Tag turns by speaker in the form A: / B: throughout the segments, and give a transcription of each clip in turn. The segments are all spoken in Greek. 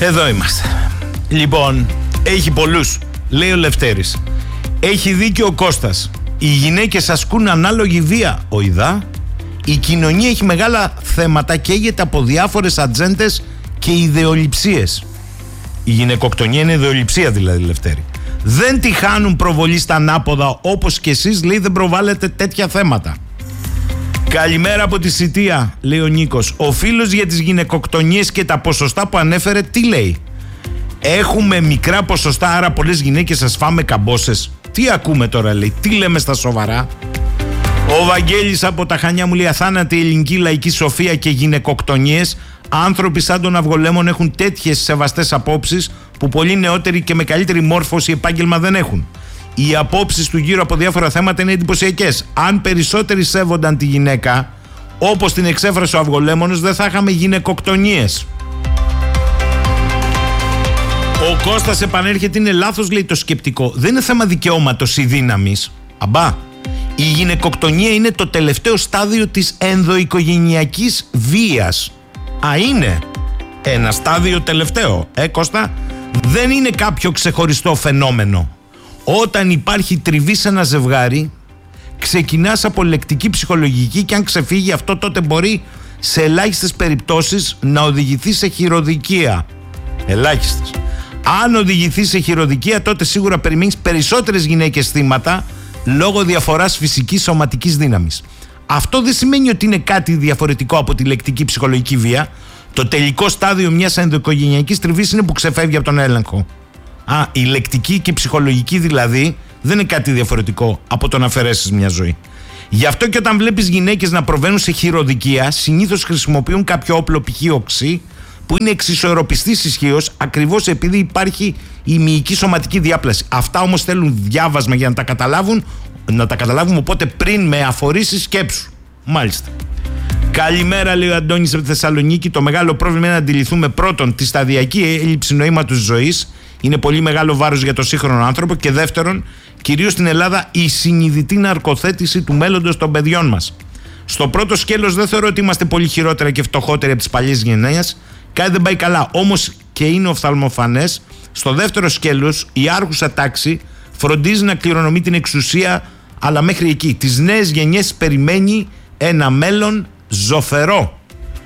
A: Εδώ είμαστε. Λοιπόν, έχει πολλούς, λέει ο Λευτέρης. Έχει δίκιο ο Κώστας. Οι γυναίκες ασκούν ανάλογη βία. Οιδά. Η κοινωνία έχει μεγάλα θέματα, καίγεται από διάφορες ατζέντες και ιδεολειψίες. Η γυναικοκτονία είναι ιδεολειψία δηλαδή, Λευτέρη. Δεν τη χάνουν προβολή στα ανάποδα, όπως και εσείς, λέει, δεν προβάλλετε τέτοια θέματα. Καλημέρα από τη Σιτία, λέει ο Νίκος. Ο φίλος για τις γυναικοκτονίες και τα ποσοστά που ανέφερε, τι λέει? Έχουμε μικρά ποσοστά, άρα πολλές γυναίκες σας φάμε καμπόσες. Τι ακούμε τώρα, λέει, τι λέμε στα σοβαρά? Ο Βαγγέλης από τα Χανιά μου λέει: αθάνατη ελληνική λαϊκή σοφία και γυναικοκτονίες. Άνθρωποι σαν τον Αυγολέμον έχουν τέτοιες σεβαστές απόψεις που πολλοί νεότεροι και με καλύτερη μόρφωση επάγγελμα δεν έχουν. Οι απόψεις του γύρω από διάφορα θέματα είναι εντυπωσιακές. Αν περισσότεροι σέβονταν τη γυναίκα, όπως την εξέφρασε ο Αυγολέμονος, δεν θα είχαμε γυναικοκτονίες. Ο Κώστας επανέρχεται, είναι λάθος, λέει, το σκεπτικό. Δεν είναι θέμα δικαιώματος ή δύναμης. Αμπά. Η γυναικοκτονία είναι το τελευταίο στάδιο της ενδοοικογενειακής βίας. Είναι ένα στάδιο τελευταίο, Κώστα. Δεν είναι κάποιο ξεχωριστό φαινόμενο. Όταν υπάρχει τριβή σε ένα ζευγάρι, ξεκινάς από λεκτική ψυχολογική και αν ξεφύγει αυτό, τότε μπορεί σε ελάχιστες περιπτώσεις να οδηγηθεί σε χειροδικία. Ελάχιστες. Αν οδηγηθεί σε χειροδικία, τότε σίγουρα περιμένεις περισσότερες γυναίκες θύματα λόγω διαφοράς φυσικής σωματικής δύναμης. Αυτό δεν σημαίνει ότι είναι κάτι διαφορετικό από τη λεκτική ψυχολογική βία. Το τελικό στάδιο μιας ενδοοικογενειακής τριβής είναι που ξεφεύγει από τον έλεγχο. Η λεκτική και ψυχολογική δηλαδή δεν είναι κάτι διαφορετικό από το να αφαιρέσεις μια ζωή. Γι' αυτό και όταν βλέπεις γυναίκες να προβαίνουν σε χειροδικία, συνήθως χρησιμοποιούν κάποιο όπλο, π.χ. οξύ, που είναι εξισορροπιστής ισχύως, ακριβώς επειδή υπάρχει η μυϊκή σωματική διάπλαση. Αυτά όμως θέλουν διάβασμα για να τα καταλάβουμε, οπότε πριν με αφορήσεις σκέψου. Μάλιστα. Καλημέρα, λέει ο Αντώνης από τη Θεσσαλονίκη. Το μεγάλο πρόβλημα είναι να αντιληφθούμε πρώτον τη σταδιακή έλλειψη νοήματος της ζωής. Είναι πολύ μεγάλο βάρος για το σύγχρονο άνθρωπο. Και δεύτερον, κυρίως στην Ελλάδα, η συνειδητή ναρκοθέτηση του μέλλοντος των παιδιών μας. Στο πρώτο σκέλος δεν θεωρώ ότι είμαστε πολύ χειρότερα και φτωχότεροι από τις παλιές γενναίες. Κάτι δεν πάει καλά. Όμως και είναι οφθαλμοφανές. Στο δεύτερο σκέλος, η άρχουσα τάξη φροντίζει να κληρονομεί την εξουσία, αλλά μέχρι εκεί. Τις νέες γενιές περιμένει ένα μέλλον ζωφερό.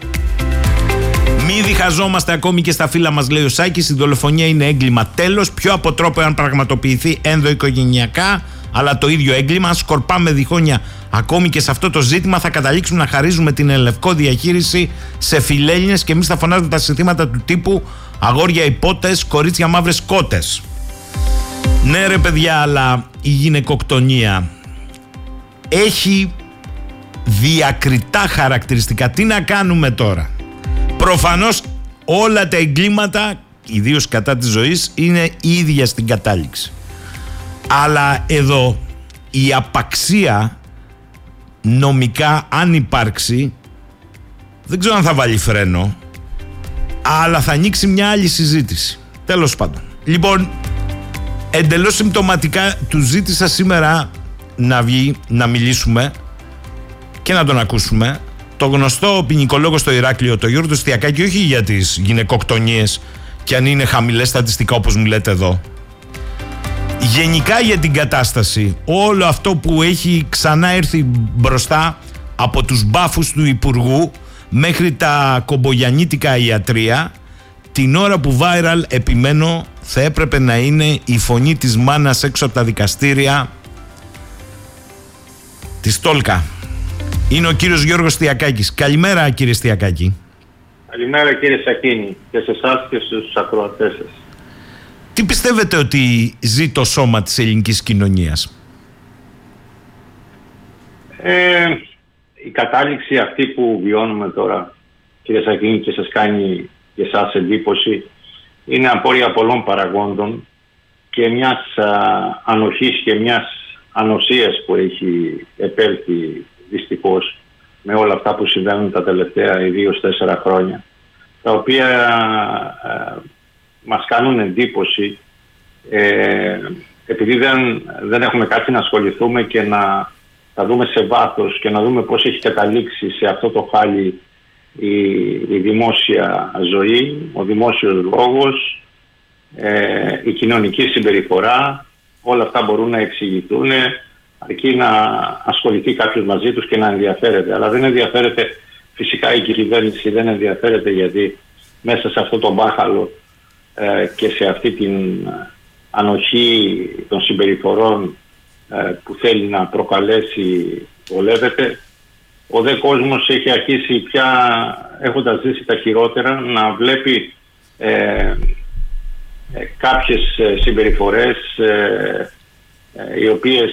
A: Μη διχαζόμαστε ακόμη και στα φύλλα μας, λέει ο Σάκης. Η δολοφονία είναι έγκλημα. Τέλος, πιο από τρόπο αν πραγματοποιηθεί ενδοοικογενειακά, αλλά το ίδιο έγκλημα. Αν σκορπάμε διχόνια ακόμη και σε αυτό το ζήτημα, θα καταλήξουμε να χαρίζουμε την ελευκό διαχείριση σε φιλέλληνες και εμείς θα φωνάζουμε τα συνθήματα του τύπου αγόρια υπότες, κορίτσια μαύρες κότες. Ναι, ρε παιδιά, αλλά η γυναικοκτονία έχει διακριτά χαρακτηριστικά. Τι να κάνουμε τώρα? Προφανώς όλα τα εγκλήματα, ιδίως κατά της ζωής, είναι ίδια στην κατάληξη. Αλλά εδώ η απαξία νομικά, αν υπάρξει, δεν ξέρω αν θα βάλει φρένο, αλλά θα ανοίξει μια άλλη συζήτηση. Τέλος πάντων. Λοιπόν, εντελώς συμπτωματικά του ζήτησα σήμερα να βγει, να μιλήσουμε και να τον ακούσουμε, το γνωστό ποινικολόγο στο Ηράκλειο, το Γιώργο Στιακάκη, όχι για τις γυναικοκτονίες και αν είναι χαμηλές στατιστικά όπως μου λέτε εδώ. Γενικά για την κατάσταση, όλο αυτό που έχει ξανά έρθει μπροστά από τους μπάφους του Υπουργού μέχρι τα κομπογιαννίτικα ιατρία, την ώρα που viral, επιμένω, θα έπρεπε να είναι η φωνή της μάνας έξω από τα δικαστήρια της Τόλκα. Είναι ο κύριος Γιώργος Στιακάκης. Καλημέρα, κύριε Στιακάκη.
B: Καλημέρα, κύριε Σακίνη, και σε εσάς και στους ακροατές σας.
A: Τι πιστεύετε ότι ζει το σώμα της ελληνικής κοινωνίας?
B: Η κατάληξη αυτή που βιώνουμε τώρα, κύριε Σακίνη, και σας κάνει και εσάς εντύπωση, είναι απόρρια πολλών παραγόντων και μιας ανοχής και μιας ανοσίας που έχει επέλθει δυστυχώς με όλα αυτά που συμβαίνουν τα τελευταία ιδίως 4 χρόνια, τα οποία μας κάνουν εντύπωση επειδή δεν έχουμε κάτι να ασχοληθούμε και να τα δούμε σε βάθος και να δούμε πώς έχει καταλήξει σε αυτό το χάλι η δημόσια ζωή, ο δημόσιος λόγος, η κοινωνική συμπεριφορά, όλα αυτά μπορούν να εξηγηθούν αρκεί να ασχοληθεί κάποιος μαζί τους και να ενδιαφέρεται. Αλλά δεν ενδιαφέρεται, φυσικά η κυβέρνηση δεν ενδιαφέρεται, γιατί μέσα σε αυτό το μπάχαλο και σε αυτή την ανοχή των συμπεριφορών που θέλει να προκαλέσει, βολεύεται. Ο δε κόσμος έχει αρχίσει πια, έχοντας ζήσει τα χειρότερα, να βλέπει κάποιες συμπεριφορές οι οποίες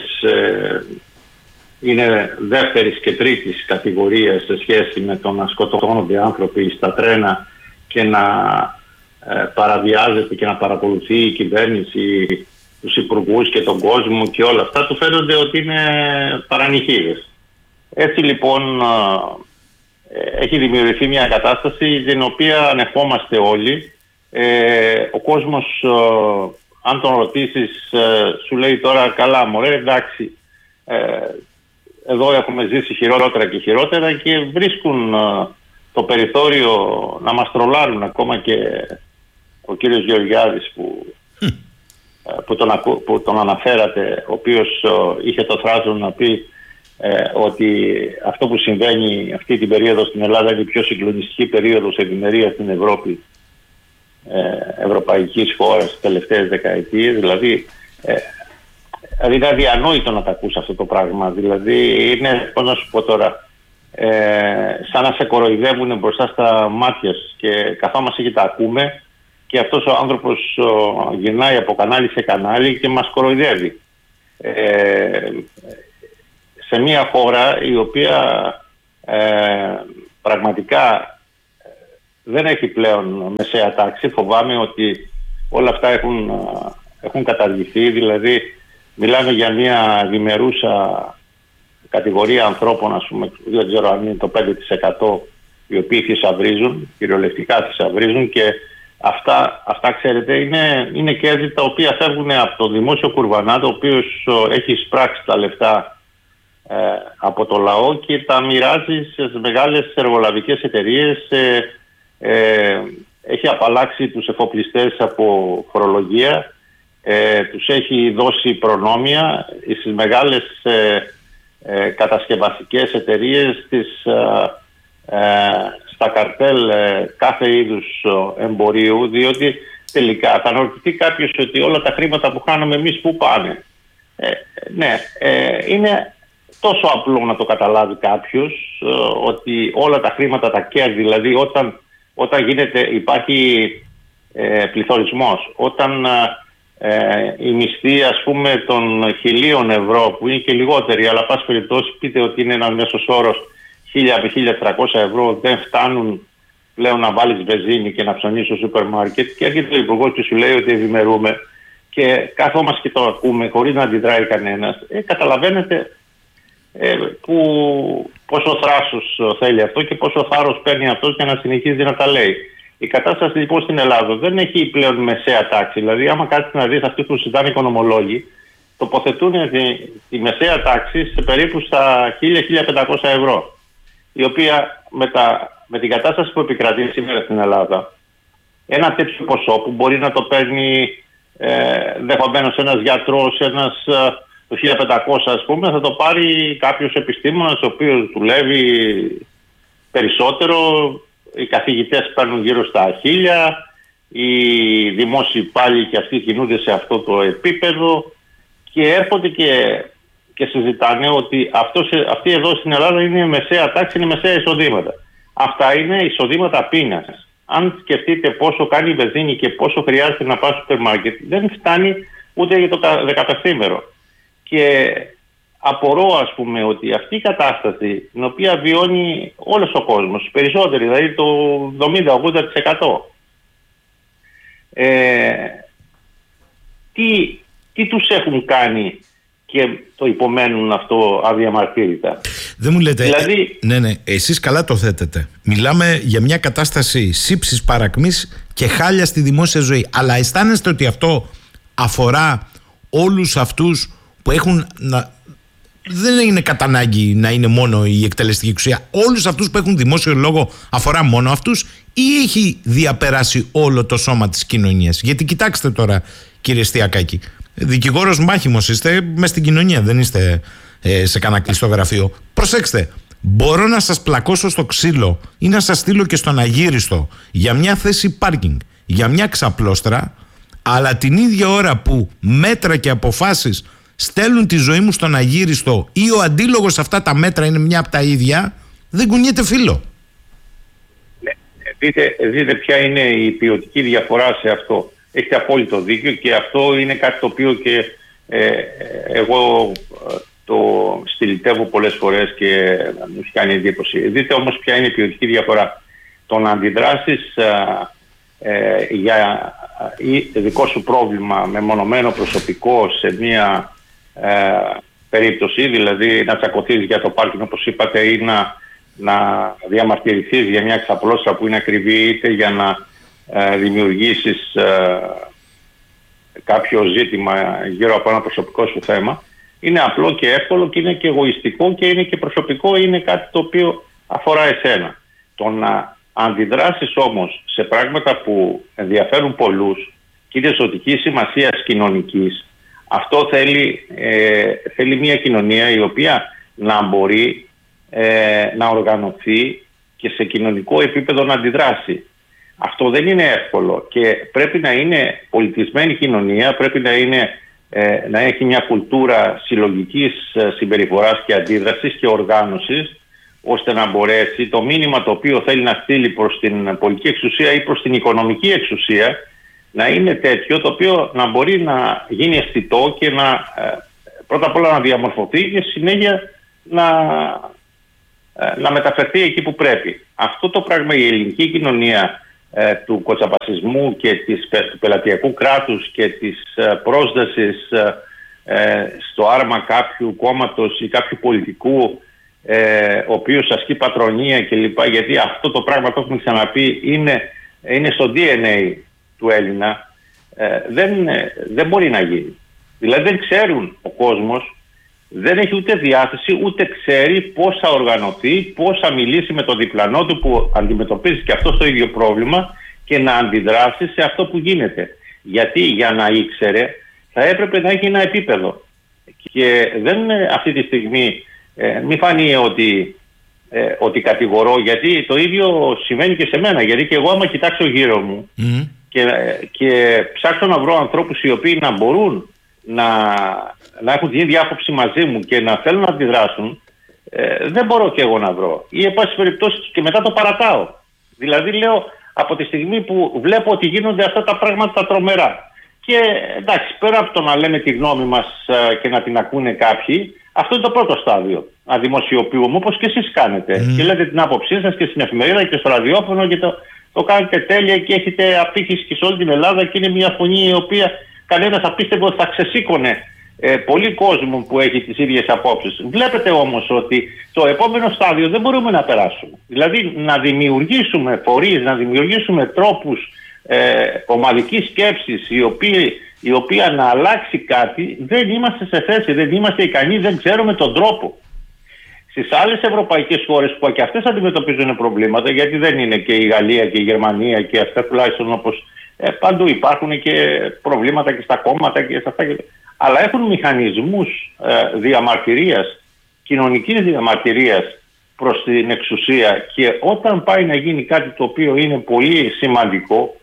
B: είναι δεύτερης και τρίτης κατηγορίας σε σχέση με το να σκοτώνονται άνθρωποι στα τρένα και να παραβιάζεται και να παρακολουθεί η κυβέρνηση, τους υπουργούς και τον κόσμο και όλα αυτά, του φαίνονται ότι είναι παρανυχίδες. Έτσι λοιπόν έχει δημιουργηθεί μια κατάσταση την οποία ανεχόμαστε όλοι. Ο κόσμος, αν τον ρωτήσεις, σου λέει τώρα καλά μωρέ, εντάξει, εδώ έχουμε ζήσει χειρότερα και χειρότερα, και βρίσκουν το περιθώριο να μας τρολάρουν. Ακόμα και ο κύριος Γεωργιάδης που τον αναφέρατε, ο οποίος είχε το θράσος να πει ότι αυτό που συμβαίνει αυτή την περίοδο στην Ελλάδα είναι η πιο συγκλονιστική περίοδος ευημερίας στην Ευρώπη, ευρωπαϊκής χώρας τις τελευταίες δεκαετίες. Δηλαδή είναι αδιανόητο να τα ακούς αυτό το πράγμα. Δηλαδή είναι, πώς να σου πω τώρα, σαν να σε κοροϊδεύουν μπροστά στα μάτια και καθόμαστε και τα ακούμε, και αυτός ο άνθρωπος γυρνάει από κανάλι σε κανάλι και μας κοροϊδεύει. Σε μια χώρα η οποία πραγματικά δεν έχει πλέον μεσαία τάξη. Φοβάμαι ότι όλα αυτά έχουν καταργηθεί. Δηλαδή μιλάμε για μια ευημερούσα κατηγορία ανθρώπων, ας πούμε, δεν ξέρω αν είναι το 5% οι οποίοι θησαυρίζουν, κυριολεκτικά θησαυρίζουν, και αυτά ξέρετε είναι κέρδη τα οποία φεύγουν από το δημόσιο κουρβανά, το οποίο έχει εισπράξει τα λεφτά από το λαό και τα μοιράζει σε μεγάλες εργολαβικές εταιρείες. Έχει απαλλάξει τους εφοπλιστές από φορολογία, τους έχει δώσει προνόμια στις μεγάλες κατασκευαστικές εταιρείες, στα καρτέλ κάθε είδους εμπορίου, διότι τελικά θα αναρωτηθεί κάποιος ότι όλα τα χρήματα που χάνουμε εμείς πού πάνε. Είναι τόσο απλό να το καταλάβει κάποιος, ότι όλα τα χρήματα, τα κέρδη, δηλαδή όταν υπάρχει πληθωρισμός, όταν η μισθή, ας πούμε, των 1.000 ευρώ, που είναι και λιγότεροι, αλλά πάση περιπτώσει πείτε ότι είναι ένας μέσος όρος 1.000 με 1.300 ευρώ, δεν φτάνουν πλέον να βάλεις βενζίνη και να ψωνίσεις στο σούπερ μάρκετ, και έρχεται ο υπουργός και σου λέει ότι ευημερούμε, και καθόμαστε και το ακούμε χωρίς να αντιδράει κανένας. Καταλαβαίνετε πόσο θράσος θέλει αυτό και πόσο θάρρος παίρνει αυτός για να συνεχίζει να τα λέει. Η κατάσταση λοιπόν στην Ελλάδα δεν έχει πλέον μεσαία τάξη. Δηλαδή, άμα κάτσεις να δεις αυτούς που συζητάνε οικονομολόγοι, τοποθετούν τη μεσαία τάξη σε περίπου στα 1.000-1.500 ευρώ. Η οποία με την κατάσταση που επικρατεί σήμερα στην Ελλάδα, ένα τέτοιο ποσό που μπορεί να το παίρνει δεχομένως ένας γιατρός, το 1.500 ας πούμε, θα το πάρει κάποιος επιστήμονας ο οποίος δουλεύει περισσότερο. Οι καθηγητές παίρνουν γύρω στα 1.000, οι δημόσιοι πάλι και αυτοί κινούνται σε αυτό το επίπεδο, και έρχονται και συζητάνε ότι αυτή εδώ στην Ελλάδα είναι μεσαία τάξη, είναι μεσαία εισοδήματα. Αυτά είναι εισοδήματα πείνας. Αν σκεφτείτε πόσο κάνει η βενζίνη και πόσο χρειάζεται να πάει στο σούπερ μάρκετ, δεν φτάνει ούτε για το 15ημερο. Και απορώ, ας πούμε, ότι αυτή η κατάσταση, την οποία βιώνει όλος ο κόσμος, περισσότεροι, δηλαδή το 70-80%, τι τους έχουν κάνει και το υπομένουν αυτό αδιαμαρτύρητα.
A: Δεν μου λέτε,
B: δηλαδή,
A: ναι, εσείς καλά το θέτετε. Μιλάμε για μια κατάσταση σύψης, παρακμής και χάλια στη δημόσια ζωή. Αλλά αισθάνεστε ότι αυτό αφορά όλους αυτούς που έχουν δεν είναι κατά ανάγκη να είναι μόνο η εκτελεστική εξουσία. Όλους αυτούς που έχουν δημόσιο λόγο αφορά μόνο αυτούς, ή έχει διαπεράσει όλο το σώμα της κοινωνίας? Γιατί κοιτάξτε τώρα, κύριε Στιακάκη, δικηγόρος μάχημος είστε μες στην κοινωνία, δεν είστε σε κανένα κλειστό γραφείο. Προσέξτε, μπορώ να σας πλακώσω στο ξύλο ή να σας στείλω και στον αγύριστο για μια θέση πάρκινγκ, για μια ξαπλώστρα, αλλά την ίδια ώρα που μέτρα και αποφάσεις στέλνουν τη ζωή μου στον αγύριστο ή ο αντίλογος σε αυτά τα μέτρα είναι μια από τα ίδια, δεν κουνιέται φύλλο.
B: Δείτε ποια είναι η ποιοτική διαφορά σε αυτό. Έχετε απόλυτο δίκιο, και αυτό είναι κάτι το οποίο και εγώ το στυλιτεύω πολλές φορές και μου έχει κάνει εντύπωση. Δείτε όμως ποια είναι η ποιοτική διαφορά. Το να αντιδράσεις για δικό σου πρόβλημα μεμονωμένο προσωπικό σε μία περίπτωση, δηλαδή να τσακωθείς για το πάρκινγκ όπως είπατε, ή να διαμαρτυρηθείς για μια ξαπλώστρα που είναι ακριβή, είτε για να δημιουργήσεις κάποιο ζήτημα γύρω από ένα προσωπικό σου θέμα, είναι απλό και εύκολο και είναι και εγωιστικό και είναι και προσωπικό, είναι κάτι το οποίο αφορά εσένα. Το να αντιδράσεις όμως σε πράγματα που ενδιαφέρουν πολλούς και είναι ζωτικής σημασίας κοινωνικής, αυτό θέλει μια κοινωνία η οποία να μπορεί να οργανωθεί και σε κοινωνικό επίπεδο να αντιδράσει. Αυτό δεν είναι εύκολο και πρέπει να είναι πολιτισμένη κοινωνία, πρέπει να έχει μια κουλτούρα συλλογικής συμπεριφοράς και αντίδρασης και οργάνωσης, ώστε να μπορέσει το μήνυμα το οποίο θέλει να στείλει προς την πολιτική εξουσία ή προς την οικονομική εξουσία να είναι τέτοιο το οποίο να μπορεί να γίνει αισθητό και πρώτα απ' όλα να διαμορφωθεί και συνέχεια να μεταφερθεί εκεί που πρέπει. Αυτό το πράγμα η ελληνική κοινωνία του κοτσαπασισμού και του πελατειακού κράτους και της πρόσδεσης στο άρμα κάποιου κόμματος ή κάποιου πολιτικού ο οποίος ασκεί πατρονία κλπ. Γιατί αυτό το πράγμα, το έχουμε ξαναπεί, είναι στο DNA του Έλληνα, δεν μπορεί να γίνει. Δηλαδή δεν ξέρουν, ο κόσμος δεν έχει ούτε διάθεση ούτε ξέρει πώς θα οργανωθεί, πώς θα μιλήσει με τον διπλανό του που αντιμετωπίζει και αυτό το ίδιο πρόβλημα και να αντιδράσει σε αυτό που γίνεται. Γιατί για να ήξερε θα έπρεπε να έχει ένα επίπεδο. Και δεν αυτή τη στιγμή μη φανεί ότι κατηγορώ, γιατί το ίδιο συμβαίνει και σε μένα. Γιατί και εγώ άμα κοιτάξω γύρω μου και ψάξω να βρω ανθρώπους οι οποίοι να μπορούν να έχουν την ίδια άποψη μαζί μου και να θέλουν να αντιδράσουν, δεν μπορώ και εγώ να βρω. Ή εν πάση περιπτώσει και μετά το παρατάω. Δηλαδή λέω από τη στιγμή που βλέπω ότι γίνονται αυτά τα πράγματα τρομερά. Και εντάξει, πέρα από το να λέμε τη γνώμη μας και να την ακούνε κάποιοι, αυτό είναι το πρώτο στάδιο. Να δημοσιοποιούμε όπως και εσείς κάνετε. Και λέτε την άποψή σας και στην εφημερίδα και στο ραδιόφωνο και το κάνετε τέλεια και έχετε απήχηση και σε όλη την Ελλάδα και είναι μια φωνή η οποία κανένας απίστευε ότι θα ξεσήκωνε πολύ κόσμο που έχει τις ίδιες απόψεις. Βλέπετε όμως ότι το επόμενο στάδιο δεν μπορούμε να περάσουμε. Δηλαδή να δημιουργήσουμε φορείς, να δημιουργήσουμε τρόπους ομαδικής σκέψης η οποία να αλλάξει κάτι, δεν είμαστε σε θέση, δεν είμαστε ικανοί, δεν ξέρουμε τον τρόπο. Στις άλλες ευρωπαϊκές χώρες που και αυτές αντιμετωπίζουν προβλήματα, γιατί δεν είναι και η Γαλλία και η Γερμανία και αυτά τουλάχιστον όπως παντού υπάρχουν και προβλήματα και στα κόμματα και σε αυτά, αλλά έχουν μηχανισμούς διαμαρτυρίας, κοινωνικής διαμαρτυρίας προς την εξουσία, και όταν πάει να γίνει κάτι το οποίο είναι πολύ σημαντικό,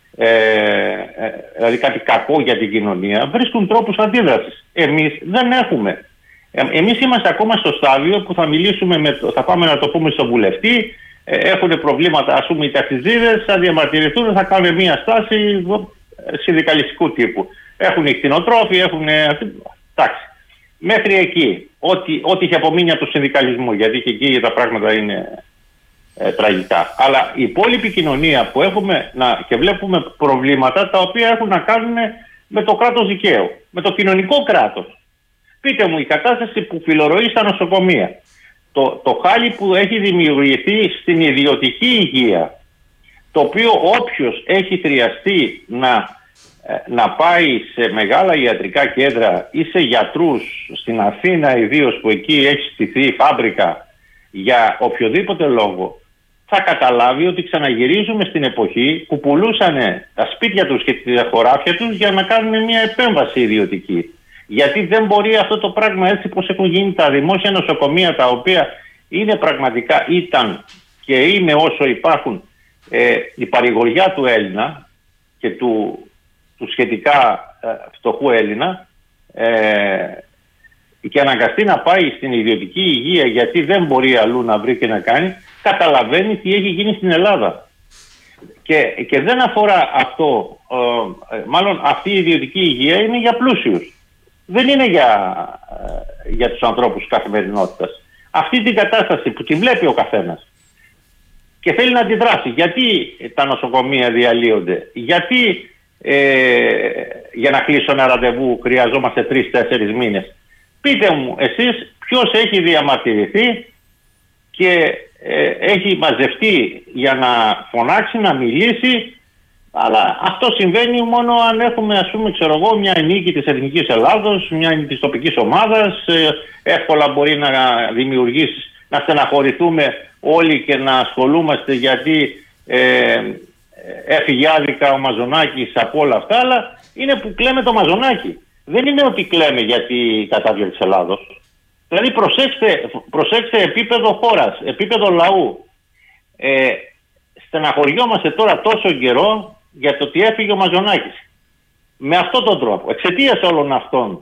B: δηλαδή κάτι κακό για την κοινωνία, βρίσκουν τρόπους αντίδρασης. Εμείς δεν έχουμε. Εμείς είμαστε ακόμα στο στάδιο που θα πάμε να το πούμε στον βουλευτή, έχουν προβλήματα, ας πούμε οι ταξιτζίδες, θα διαμαρτυρηθούν, θα κάνουν μια στάση συνδικαλιστικού τύπου. Έχουν οι κτηνοτρόφοι, εντάξει. Μέχρι εκεί, ό,τι είχε απομείνει από το συνδικαλισμό, γιατί και εκεί τα πράγματα είναι τραγικά. Αλλά η υπόλοιπη κοινωνία που έχουμε και βλέπουμε προβλήματα τα οποία έχουν να κάνουν με το κράτος δικαίου, με το κοινωνικό κράτος. Πείτε μου, η κατάσταση που φιλορροεί στα νοσοκομεία, το χάλι που έχει δημιουργηθεί στην ιδιωτική υγεία, το οποίο όποιος έχει χρειαστεί να να πάει σε μεγάλα ιατρικά κέντρα ή σε γιατρούς στην Αθήνα, ιδίως που εκεί έχει στηθεί φάμπρικα για οποιοδήποτε λόγο, θα καταλάβει ότι ξαναγυρίζουμε στην εποχή που πουλούσαν τα σπίτια τους και τα χωράφια τους για να κάνουν μια επέμβαση ιδιωτική. Γιατί δεν μπορεί αυτό το πράγμα, έτσι πως έχουν γίνει τα δημόσια νοσοκομεία, τα οποία είναι πραγματικά, ήταν και είναι όσο υπάρχουν, η παρηγοριά του Έλληνα και του σχετικά φτωχού Έλληνα, και αναγκαστεί να πάει στην ιδιωτική υγεία γιατί δεν μπορεί αλλού να βρει και να κάνει, καταλαβαίνει τι έχει γίνει στην Ελλάδα. Και δεν αφορά αυτό, μάλλον αυτή η ιδιωτική υγεία είναι για πλούσιους. Δεν είναι για τους ανθρώπους καθημερινότητας. Αυτή την κατάσταση που τη βλέπει ο καθένας και θέλει να αντιδράσει. Γιατί τα νοσοκομεία διαλύονται, γιατί για να κλείσω ένα ραντεβού χρειαζόμαστε 3-4 μήνες. Πείτε μου εσείς ποιος έχει διαμαρτυρηθεί και έχει μαζευτεί για να φωνάξει, να μιλήσει, αλλά αυτό συμβαίνει μόνο αν έχουμε, ας πούμε, ξέρω εγώ, μια νίκη της Εθνικής Ελλάδος, μια νίκη της τοπικής ομάδας, εύκολα μπορεί να δημιουργήσει, να στεναχωρηθούμε όλοι και να ασχολούμαστε γιατί έφυγε άδικα ο Μαζονάκης από όλα αυτά, αλλά είναι που κλαίμε το Μαζονάκη. Δεν είναι ότι κλαίμε γιατί η κατάδυση της Ελλάδος. Δηλαδή προσέξτε επίπεδο χώρας, επίπεδο λαού. Στεναχωριόμαστε τώρα τόσο καιρό για το ότι έφυγε ο Μαζονάκης. Με αυτόν τον τρόπο, εξαιτίας όλων αυτών.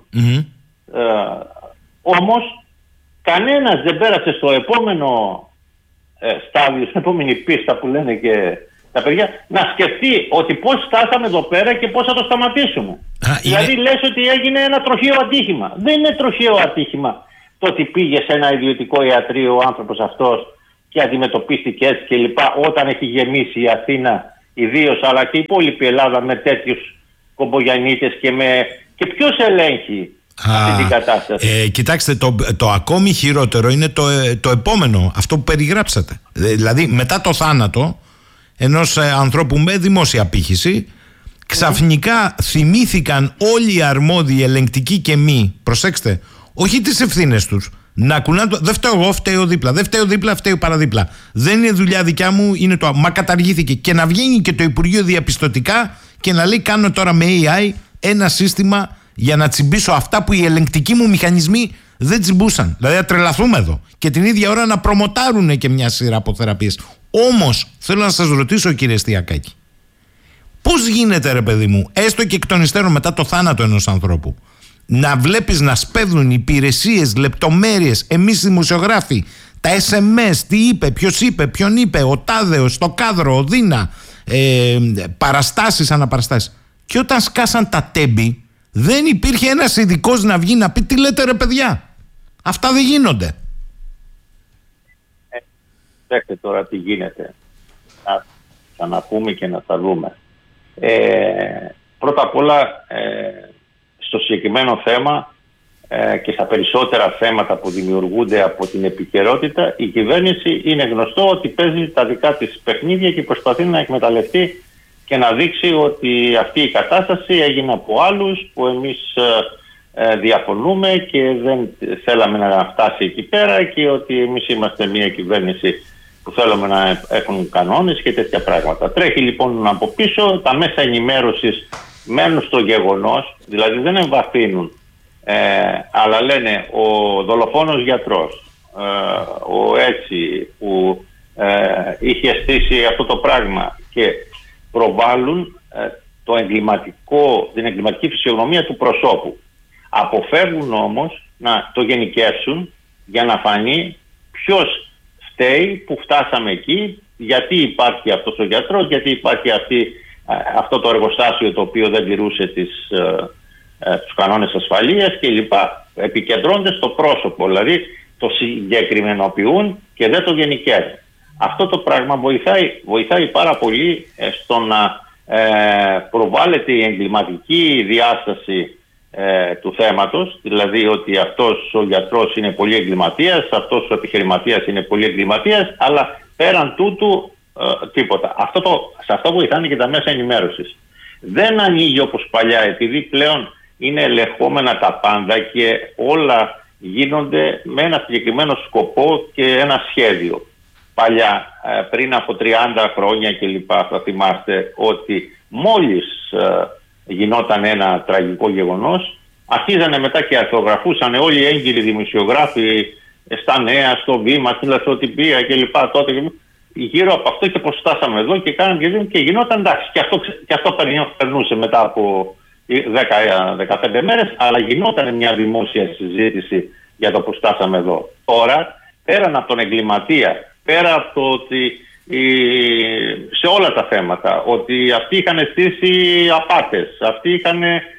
B: Όμως κανένας δεν πέρασε στο επόμενο στάδιο, στην επόμενη πίστα που λένε και τα παιδιά, να σκεφτεί ότι πώς φτάσαμε εδώ πέρα και πώς θα το σταματήσουμε. Δηλαδή λες ότι έγινε ένα τροχαίο ατύχημα. Δεν είναι τροχαίο ατύχημα το ότι πήγε σε ένα ιδιωτικό ιατρείο ο άνθρωπος αυτός και αντιμετωπίστηκε έτσι και λοιπά, όταν έχει γεμίσει η Αθήνα ιδίως, αλλά και η υπόλοιπη Ελλάδα με τέτοιους κομπογιανίτες και ποιος ελέγχει αυτή την κατάσταση.
A: Κοιτάξτε, το ακόμη χειρότερο είναι το επόμενο, αυτό που περιγράψατε. Δηλαδή μετά το θάνατο ενός ανθρώπου με δημόσια απήχηση, ξαφνικά θυμήθηκαν όλοι οι αρμόδιοι, ελεγκτικοί και μη, προσέξτε, όχι τις ευθύνες τους, να κουνάνε δεν φταίω εγώ, φταίω δίπλα, δεν φταίω δίπλα, φταίω παραδίπλα. Δεν είναι δουλειά δικιά μου, είναι μα καταργήθηκε. Και να βγαίνει και το Υπουργείο διαπιστωτικά και να λέει: κάνω τώρα με AI ένα σύστημα για να τσιμπήσω αυτά που οι ελεγκτικοί μου μηχανισμοί δεν τσιμπούσαν. Δηλαδή να τρελαθούμε εδώ. Και την ίδια ώρα να προμοτάρουν και μια σειρά από θεραπείες. Όμως θέλω να σας ρωτήσω, κύριε Στιακάκη, πώς γίνεται, ρε παιδί μου, έστω και εκ των υστέρων μετά το θάνατο ενός ανθρώπου, να βλέπεις να σπέβδουν υπηρεσίες, λεπτομέρειες, εμείς δημοσιογράφοι, τα SMS, τι είπε, ποιος είπε, ποιον είπε, ο Τάδεος, στο κάδρο, ο Δίνα, παραστάσεις, αναπαραστάσεις. Και όταν σκάσαν τα τέμπη, δεν υπήρχε ένας ειδικός να βγει να πει: τι λέτε, ρε παιδιά, αυτά δεν γίνονται.
B: Δέχτε τώρα τι γίνεται. Να ξαναπούμε και να τα δούμε. Πρώτα απ' όλα, στο συγκεκριμένο θέμα και στα περισσότερα θέματα που δημιουργούνται από την επικαιρότητα, η κυβέρνηση είναι γνωστό ότι παίζει τα δικά της παιχνίδια και προσπαθεί να εκμεταλλευτεί και να δείξει ότι αυτή η κατάσταση έγινε από άλλους που εμείς διαφωνούμε και δεν θέλαμε να φτάσει εκεί πέρα και ότι εμείς είμαστε μια κυβέρνηση που θέλουμε να έχουν κανόνες και τέτοια πράγματα. Τρέχει λοιπόν από πίσω, τα μέσα ενημέρωσης μένουν στο γεγονός, δηλαδή δεν εμβαθύνουν, αλλά λένε ο δολοφόνος γιατρός, ο έτσι που είχε στήσει αυτό το πράγμα και προβάλλουν την εγκληματική φυσιογνωμία του προσώπου. Αποφεύγουν όμως να το γενικεύσουν για να φανεί ποιος φταίει που φτάσαμε εκεί, γιατί υπάρχει αυτός ο γιατρός, γιατί υπάρχει αυτό το εργοστάσιο το οποίο δεν τηρούσε τους κανόνες ασφαλείας κλπ. Επικεντρώνονται στο πρόσωπο, δηλαδή το συγκεκριμενοποιούν και δεν το γενικεύουν. Αυτό το πράγμα βοηθάει πάρα πολύ στο να προβάλλεται η εγκληματική διάσταση του θέματος, δηλαδή ότι αυτός ο γιατρός είναι πολύ εγκληματίας, αυτός ο επιχειρηματίας είναι πολύ εγκληματίας, αλλά πέραν τούτου τίποτα. Σε αυτό βοηθάνε και τα μέσα ενημέρωσης. Δεν ανοίγει όπως παλιά, επειδή πλέον είναι ελεγχόμενα τα πάντα και όλα γίνονται με ένα συγκεκριμένο σκοπό και ένα σχέδιο. Παλιά, πριν από 30 χρόνια κλπ, θα θυμάστε ότι μόλις γινόταν ένα τραγικό γεγονός, αρχίζανε μετά και αρθρογραφούσαν όλοι οι έγκυροι δημοσιογράφοι στα Νέα, στο Βήμα, στην Λαθροτυπία κλπ. Τότε γύρω από αυτό και πώς φτάσαμε εδώ και κάναμε και γινόταν εντάξει. Και αυτό περνούσε μετά από 10-15 μέρες, αλλά γινόταν μια δημόσια συζήτηση για το πώς φτάσαμε εδώ. Τώρα, πέραν από τον εγκληματία, πέρα από το ότι σε όλα τα θέματα, ότι αυτοί είχαν στήσει απάτες, αυτοί είχαν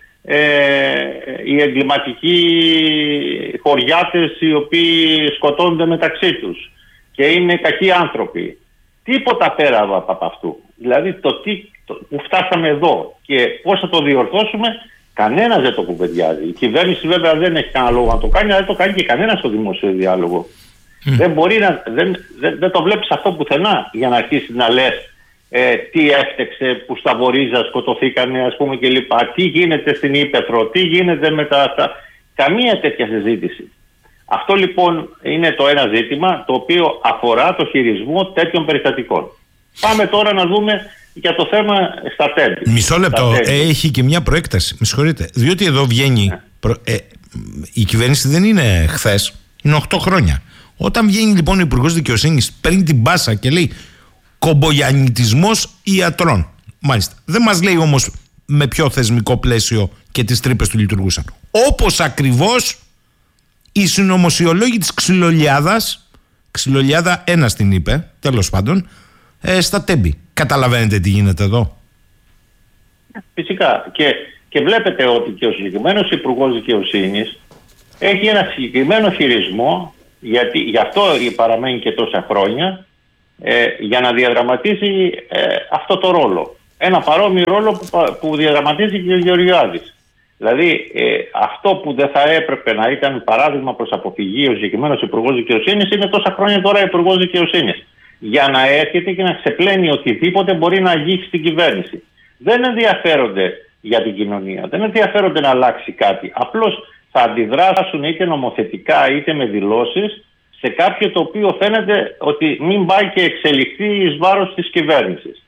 B: οι εγκληματικοί χωριάτες οι οποίοι σκοτώνονται μεταξύ τους και είναι κακοί άνθρωποι. Τίποτα πέρα από αυτού. Δηλαδή που φτάσαμε εδώ και πώς θα το διορθώσουμε, κανένας δεν το κουβεντιάζει. Η κυβέρνηση βέβαια δεν έχει κανένα λόγο να το κάνει, αλλά δεν το κάνει και κανένας στο δημόσιο διάλογο. Δεν μπορεί δεν το βλέπεις αυτό πουθενά για να αρχίσει να λες τι έφτεξε που στα Βορίζα σκοτωθήκανε, ας πούμε, κλπ. Τι γίνεται στην Ύπαιθρο, τι γίνεται με τα αυτά. Καμία τέτοια συζήτηση. Αυτό λοιπόν είναι το ένα ζήτημα το οποίο αφορά το χειρισμό τέτοιων περιστατικών. Πάμε τώρα να δούμε για το θέμα στα Τέμπη.
A: Μισό λεπτό, έχει και μια προέκταση, με συγχωρείτε. Διότι εδώ βγαίνει, η κυβέρνηση δεν είναι χθες, είναι 8 χρόνια. Όταν βγαίνει λοιπόν ο Υπουργός Δικαιοσύνης, παίρνει την μπάσα και λέει κομπογιαννιτισμός ιατρών. Μάλιστα. Δεν μας λέει όμως με ποιο θεσμικό πλαίσιο και τις τρύπες του λειτουργούσαν. Όπως ακριβώς οι συνωμοσιολόγοι της Ξυλολιάδας, Ξυλολιάδα ένας την είπε, τέλος πάντων, στα Τέμπη. Καταλαβαίνετε τι γίνεται εδώ?
B: Φυσικά. Και βλέπετε ότι και ο συγκεκριμένος Υπουργός Δικαιοσύνης έχει ένα συγκεκριμένο χειρισμό, γιατί γι' αυτό παραμένει και τόσα χρόνια, για να διαδραματίσει αυτό το ρόλο. Ένα παρόμοιο ρόλο που διαδραματίζει και ο Γεωργιάδης. Δηλαδή αυτό που δεν θα έπρεπε να ήταν παράδειγμα προς αποφυγή ο συγκεκριμένος Υπουργός Δικαιοσύνης είναι τόσα χρόνια τώρα Υπουργός Δικαιοσύνης. Για να έρχεται και να ξεπλένει οτιδήποτε μπορεί να αγγίξει την κυβέρνηση. Δεν ενδιαφέρονται για την κοινωνία, δεν ενδιαφέρονται να αλλάξει κάτι. Απλώς θα αντιδράσουν είτε νομοθετικά είτε με δηλώσεις σε κάποιο το οποίο φαίνεται ότι μην πάει και εξελιχθεί εις βάρος της κυβέρνησης.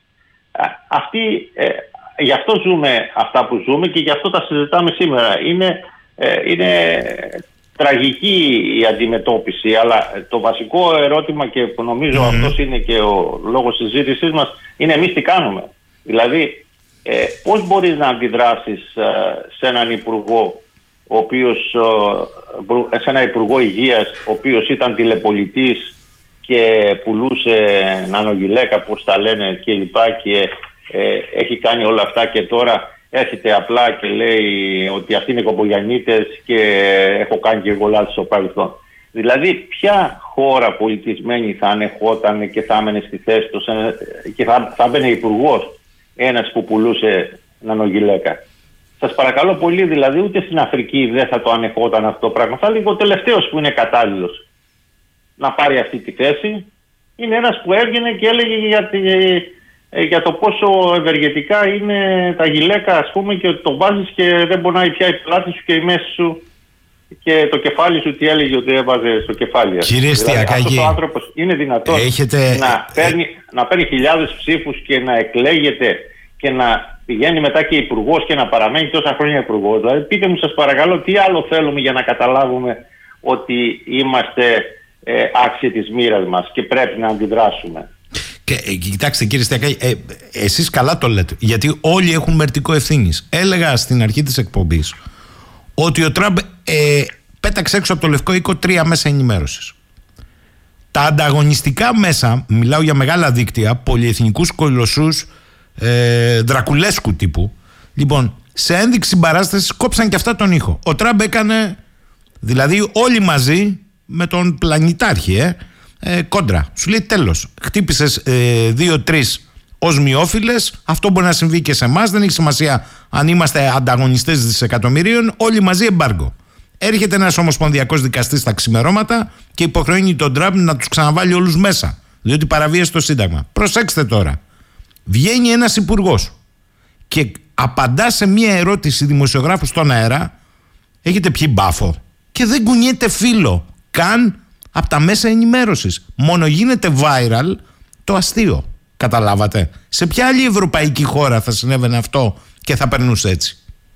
B: Γι' αυτό ζούμε αυτά που ζούμε και γι' αυτό τα συζητάμε σήμερα. Είναι τραγική η αντιμετώπιση, αλλά το βασικό ερώτημα και που νομίζω αυτός είναι και ο λόγος συζήτησής μας είναι εμείς τι κάνουμε. Δηλαδή πώς μπορείς να αντιδράσεις σε έναν υπουργό σε ένα υπουργό υγείας ο οποίος ήταν τηλεπολιτής και πουλούσε νανογυλαίκα, πώς τα λένε κλπ. Και έχει κάνει όλα αυτά και τώρα έρχεται απλά και λέει ότι αυτοί είναι κομπογιαννίτες και έχω κάνει και εγώ λάθη στο παρελθόν. Δηλαδή ποια χώρα πολιτισμένη θα ανεχόταν και θα έμενε στη θέση του και θα έμπαινε υπουργός ένας που πουλούσε νανογυλαίκα? Σας παρακαλώ πολύ, δηλαδή ούτε στην Αφρική δεν θα το ανεχόταν αυτό το πράγμα. Θα λέει ο τελευταίος που είναι κατάλληλος να πάρει αυτή τη θέση είναι ένας που έβγαινε και έλεγε για το πόσο ευεργετικά είναι τα γυλαίκα, ας πούμε, και ότι το βάζεις και δεν πονάει πια η πλάτη σου και η μέση σου και το κεφάλι σου, τι έλεγε ότι έβαζε στο κεφάλι.
A: Κύριε Στιακάκη,
B: αυτός ο άνθρωπος είναι δυνατόν να παίρνει χιλιάδες ψήφους και να εκλέγεται και να πηγαίνει μετά και υπουργός και να παραμένει τόσα χρόνια υπουργός? Δηλαδή πείτε μου σας παρακαλώ τι άλλο θέλουμε για να καταλάβουμε ότι είμαστε άξιοι της μοίρας μας και πρέπει να αντιδράσουμε.
A: Κοιτάξτε κύριε Στιακάκη, εσείς καλά το λέτε, γιατί όλοι έχουν μερτικό ευθύνης. Έλεγα στην αρχή της εκπομπής ότι ο Τραμπ πέταξε έξω από το Λευκό Οίκο 3 μέσα ενημέρωσης. Τα ανταγωνιστικά μέσα, μιλάω για μεγάλα δίκτυα, πολυεθνικούς κολοσσούς, δρακουλέσκου τύπου, λοιπόν, σε ένδειξη συμπαράστασης κόψαν και αυτά τον ήχο. Ο Τραμπ έκανε, δηλαδή όλοι μαζί με τον πλανητάρχη, κόντρα. Σου λέει τέλος. Χτύπησες 2-3 οσμιόφιλες. Αυτό μπορεί να συμβεί και σε εμάς. Δεν έχει σημασία αν είμαστε ανταγωνιστές δισεκατομμυρίων. Όλοι μαζί εμπάργκο. Έρχεται ένας ομοσπονδιακός δικαστής στα ξημερώματα και υποχρεώνει τον Τραμπ να τους ξαναβάλει όλους μέσα. Διότι παραβίασε το Σύνταγμα. Προσέξτε τώρα. Βγαίνει ένας υπουργός και απαντά σε μία ερώτηση δημοσιογράφου στον αέρα, έχετε πιει μπάφο και δεν κουνιέται φύλλο καν από τα μέσα ενημέρωσης. Μόνο γίνεται viral το αστείο. Καταλάβατε? Σε ποια άλλη ευρωπαϊκή χώρα θα συνέβαινε αυτό και θα περνούσε έτσι?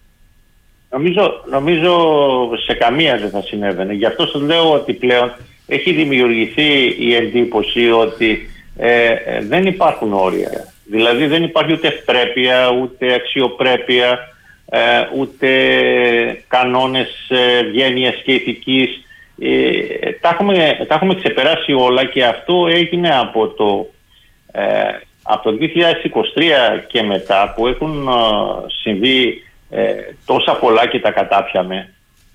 B: Νομίζω σε καμία δεν θα συνέβαινε. Γι' αυτό σας λέω ότι πλέον έχει δημιουργηθεί η εντύπωση ότι δεν υπάρχουν όρια. Δηλαδή δεν υπάρχει ούτε ευπρέπεια, ούτε αξιοπρέπεια, ούτε κανόνες ευγένειας και ηθικής. Τα έχουμε ξεπεράσει όλα και αυτό έγινε από το 2023 και μετά, που έχουν συμβεί τόσα πολλά και τα κατάπιαμε,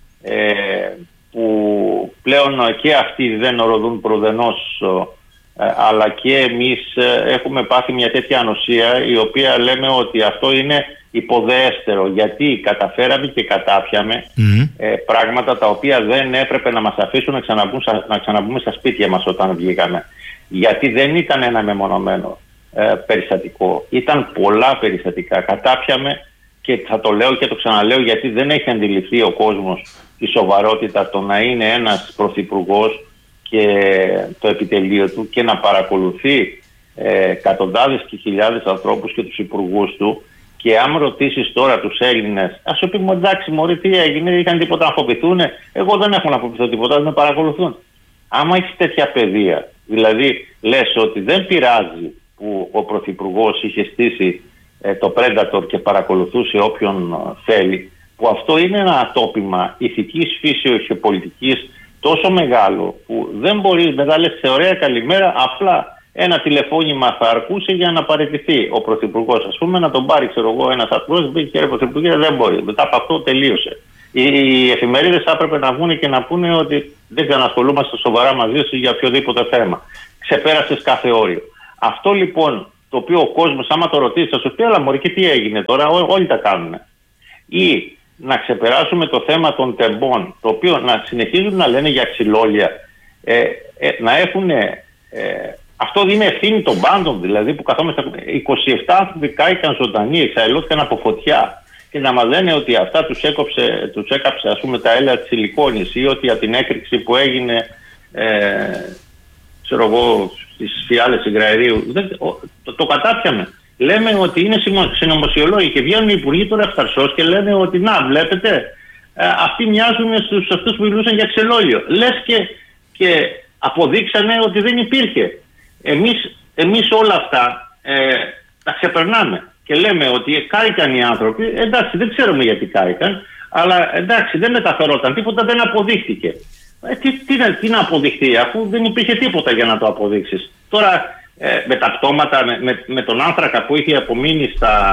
B: που πλέον και αυτοί δεν οροδούν προδενώς, αλλά και εμείς έχουμε πάθει μια τέτοια ανοσία, η οποία λέμε ότι αυτό είναι υποδέστερο, γιατί καταφέραμε και κατάπιαμε πράγματα τα οποία δεν έπρεπε να μας αφήσουν να ξαναμπούμε στα σπίτια μας όταν βγήκαμε. Γιατί δεν ήταν ένα μεμονωμένο περιστατικό, ήταν πολλά περιστατικά. Κατάπιαμε, και θα το λέω και το ξαναλέω, γιατί δεν έχει αντιληφθεί ο κόσμος τη σοβαρότητα το να είναι ένας πρωθυπουργός και το επιτελείο του και να παρακολουθεί εκατοντάδες και χιλιάδες ανθρώπους και τους υπουργούς του. Και αν ρωτήσεις τώρα τους Έλληνες, ας σου πει μου, εντάξει μωρή, τι έγινε, είχαν τίποτα να φοβηθούν? Εγώ δεν έχω να φοβηθώ τίποτα, δεν με παρακολουθούν. Άμα έχεις τέτοια παιδεία, δηλαδή λες ότι δεν πειράζει που ο πρωθυπουργός είχε στήσει το Predator και παρακολουθούσε όποιον θέλει, που αυτό είναι ένα ατόπιμα ηθικής φύσεως και πολιτικής τόσο μεγάλο, που δεν μπορεί μετά λες σε ωραία καλημέρα, απλά ένα τηλεφώνημα θα αρκούσε για να παραιτηθεί ο πρωθυπουργός, ας πούμε, να τον πάρει, ξέρω εγώ, ένας αθλός, μπήκε κύριε πρωθυπουργέ, δεν μπορεί. Μετά από αυτό τελείωσε. Οι εφημερίδες θα έπρεπε να βγουν και να πούνε ότι δεν ξανασχολούμαστε σοβαρά μαζί σου για οποιοδήποτε θέμα. Ξεπέρασες κάθε όριο. Αυτό λοιπόν το οποίο ο κόσμος, άμα το ρωτήσει, θα σου πει, αλλά μωρί, και τι έγινε τώρα, όλοι τα κάνουν. Ή να ξεπεράσουμε το θέμα των τεμπών, το οποίο να συνεχίζουν να λένε για ξυλόλια, να έχουν. Αυτό είναι ευθύνη των πάντων, δηλαδή, που καθόμαστε. 27 άνθρωποι κάηκαν ζωντανοί, εξαελώθηκαν από φωτιά, και να μας λένε ότι αυτά τους έκαψε, ας πούμε, τα έλαια της σιλικόνης, ή ότι από την έκρηξη που έγινε, ξέρω εγώ, στις φιάλες υγραερίου. Το κατάπιαμε. Λέμε ότι είναι συνωμοσιολόγοι και βγαίνουν οι υπουργοί τώρα ευθαρσώς και λένε ότι να, βλέπετε, αυτοί μοιάζουν στους αυτούς που μιλούσαν για ξελόλιο. Λες και αποδείξανε ότι δεν υπήρχε. Εμείς όλα αυτά τα ξεπερνάμε και λέμε ότι κάηκαν οι άνθρωποι. Εντάξει, δεν ξέρουμε γιατί κάηκαν, αλλά εντάξει, δεν μεταφερόταν τίποτα, δεν αποδείχθηκε. Τι να αποδειχθεί, αφού δεν υπήρχε τίποτα για να το αποδείξεις. Τώρα με τα πτώματα, με τον άνθρακα που είχε απομείνει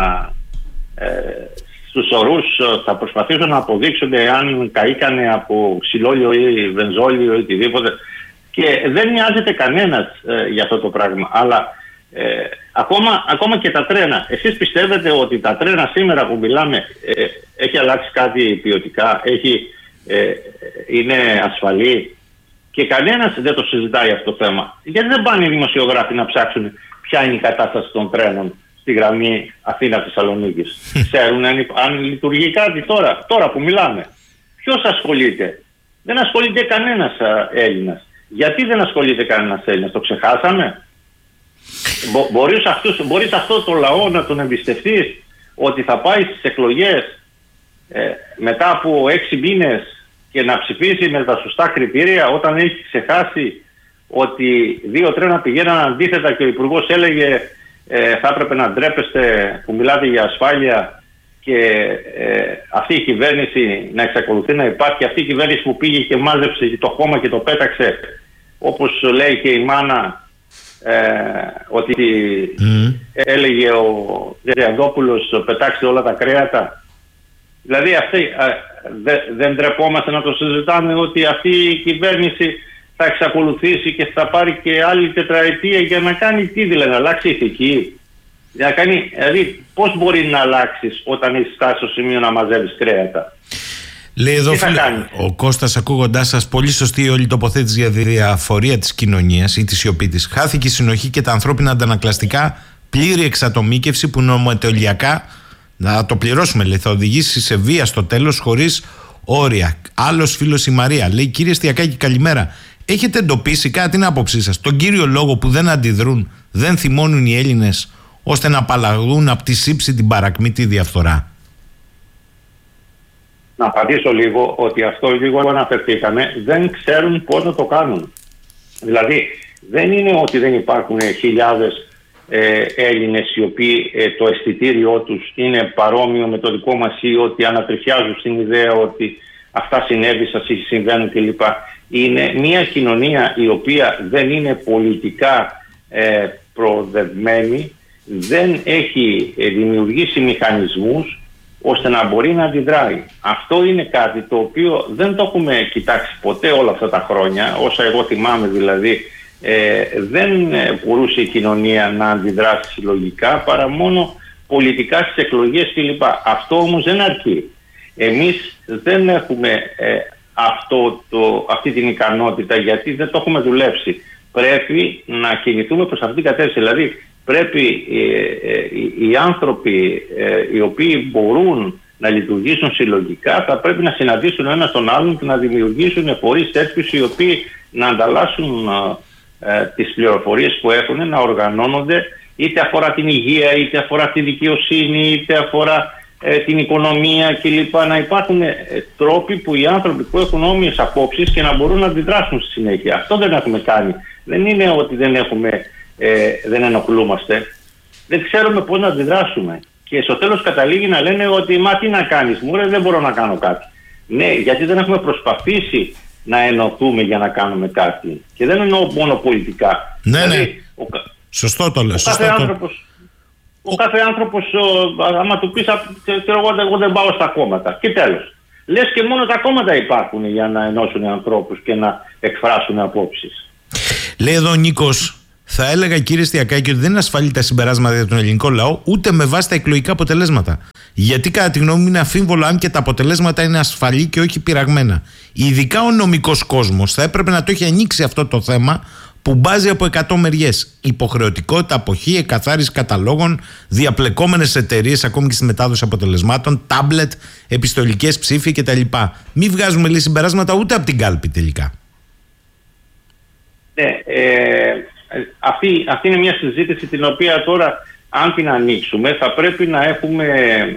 B: στους ορούς, θα προσπαθήσουν να αποδείξουν αν καήκανε από ξυλόλιο ή βενζόλιο ή οτιδήποτε. Και δεν νοιάζεται κανένας για αυτό το πράγμα. Αλλά ακόμα και τα τρένα. Εσείς πιστεύετε ότι τα τρένα σήμερα που μιλάμε έχει αλλάξει κάτι ποιοτικά, είναι ασφαλή? Και κανένας δεν το συζητάει αυτό το θέμα. Γιατί δεν πάνε οι δημοσιογράφοι να ψάξουν ποια είναι η κατάσταση των τρένων στη γραμμή Αθήνα-Θεσσαλονίκης? Ξέρουν αν λειτουργεί κάτι τώρα που μιλάμε? Ποιος ασχολείται? Δεν ασχολείται κανένας Έλληνας. Γιατί δεν ασχολείται κανένας Έλληνας? Το ξεχάσαμε? Μπορείς αυτό το λαό να τον εμπιστευτείς ότι θα πάει στις εκλογές μετά από 6 μήνες και να ψηφίσει με τα σωστά κριτήρια, όταν έχει ξεχάσει ότι 2 τρένα πηγαίναν αντίθετα και ο υπουργός έλεγε θα έπρεπε να ντρέπεστε που μιλάτε για ασφάλεια, και αυτή η κυβέρνηση να εξακολουθεί να υπάρχει, αυτή η κυβέρνηση που πήγε και μάζεψε το χώμα και το πέταξε, όπως λέει και η μάνα, ότι έλεγε ο Διαδόπουλος, πετάξτε όλα τα κρέατα. Δηλαδή δεν ντρεπόμαστε να το συζητάμε ότι αυτή η κυβέρνηση θα εξακολουθήσει και θα πάρει και άλλη τετραετία για να κάνει τι? Δηλαδή να αλλάξει ηθική? Δηλαδή πώς μπορεί να αλλάξεις όταν έχεις φτάσει στο σημείο να μαζεύεις κρέατα?
A: Λέει εδώ ο Κώστας, ακούγοντάς σας, πολύ σωστή όλη η τοποθέτηση για τη διαφορία της κοινωνίας ή τη σιωπή της. Χάθηκε η συνοχή και τα ανθρώπινα αντανακλαστικά, πλήρη εξατομίκευση που νομοτελειακά Να το πληρώσουμε, λέει. Θα οδηγήσει σε βία στο τέλος χωρίς όρια. Άλλος φίλος, η Μαρία, λέει: κύριε Στιακάκη, καλημέρα. Έχετε εντοπίσει κατά την άποψή σας τον κύριο λόγο που δεν αντιδρούν, δεν θυμώνουν οι Έλληνες, ώστε να απαλλαγούν από τη σύψη την παρακμή, τη διαφθορά?
B: Να απαντήσω λίγο ότι αυτό λίγο αναφερθήκαμε, δεν ξέρουν πώς να το κάνουν. Δηλαδή δεν είναι ότι δεν υπάρχουν χιλιάδες Έλληνες οι οποίοι το αισθητήριό τους είναι παρόμοιο με το δικό μας ή ότι ανατριχιάζουν στην ιδέα ότι αυτά συνέβησαν ή συμβαίνουν κλπ. Είναι μια κοινωνία η οποία δεν είναι πολιτικά προοδευμένη, δεν έχει δημιουργήσει μηχανισμούς ώστε να μπορεί να αντιδράει. Αυτό είναι κάτι το οποίο δεν το έχουμε κοιτάξει ποτέ όλα αυτά τα χρόνια, όσα εγώ θυμάμαι δηλαδή. Δεν μπορούσε η κοινωνία να αντιδράσει συλλογικά παρά μόνο πολιτικά στις εκλογές κλπ. Αυτό όμως δεν αρκεί. Εμείς δεν έχουμε αυτή την ικανότητα, γιατί δεν το έχουμε δουλέψει. Πρέπει να κινηθούμε προς αυτή την κατεύθυνση. Δηλαδή πρέπει οι άνθρωποι οι οποίοι μπορούν να λειτουργήσουν συλλογικά θα πρέπει να συναντήσουν ένα τον άλλον και να δημιουργήσουν φορείς τέτοιους οι οποίοι να ανταλλάσσουν τις πληροφορίες που έχουν, να οργανώνονται, είτε αφορά την υγεία, είτε αφορά τη δικαιοσύνη, είτε αφορά την οικονομία κλπ. Να υπάρχουν τρόποι που οι άνθρωποι που έχουν όμοιες απόψεις και να μπορούν να αντιδράσουν στη συνέχεια. Αυτό δεν έχουμε κάνει. Δεν είναι ότι δεν ενοχλούμαστε. Δεν ξέρουμε πώς να αντιδράσουμε. Και στο τέλος καταλήγει να λένε ότι μα τι να κάνεις μωρέ, δεν μπορώ να κάνω κάτι. Ναι, γιατί δεν έχουμε προσπαθήσει να ενωθούμε για να κάνουμε κάτι. Και δεν εννοώ μόνο πολιτικά.
A: Ναι,
B: δηλαδή,
A: ναι. Σωστό το λες.
B: Ο κάθε άνθρωπος, άμα του πεις εγώ δεν πάω στα κόμματα. Και τέλος. Λες και μόνο τα κόμματα υπάρχουν για να ενώσουν ανθρώπους και να εκφράσουν απόψεις.
A: Λέει εδώ ο Νίκος: θα έλεγα, κύριε Στιακάκη, ότι δεν είναι ασφαλή τα συμπεράσματα για τον ελληνικό λαό ούτε με βάση τα εκλογικά αποτελέσματα. Γιατί, κατά τη γνώμη μου, είναι αμφίβολο αν και τα αποτελέσματα είναι ασφαλή και όχι πειραγμένα. Ειδικά ο νομικός κόσμος θα έπρεπε να το έχει ανοίξει αυτό το θέμα που μπάζει από 100 μεριές. Υποχρεωτικότητα, αποχή, εκαθάριση καταλόγων, διαπλεκόμενες εταιρείες ακόμη και στη μετάδοση αποτελεσμάτων, τάμπλετ, επιστολικές ψήφοι κτλ. Μην βγάζουμε λέει συμπεράσματα ούτε από την κάλπη τελικά.
B: Ναι, αυτή είναι μια συζήτηση την οποία τώρα αν την ανοίξουμε θα πρέπει να έχουμε